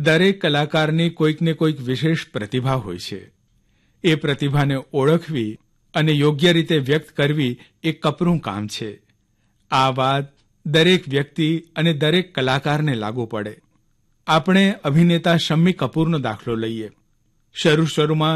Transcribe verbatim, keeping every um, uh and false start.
દરેક કલાકારની કોઈક ને કોઈક વિશેષ પ્રતિભા હોય છે. એ પ્રતિભાને ઓળખવી અને યોગ્ય રીતે વ્યક્ત કરવી એ કપરું કામ છે. આ વાત દરેક વ્યક્તિ અને દરેક કલાકારને લાગુ પડે. આપણે અભિનેતા શમ્મી કપૂરનો દાખલો લઈએ. શરૂ શરૂમાં